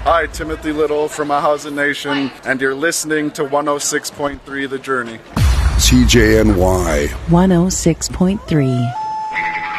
Hi, Timothy Little from Ahausa Nation, and you're listening to 106.3 The Journey. CJNY 106.3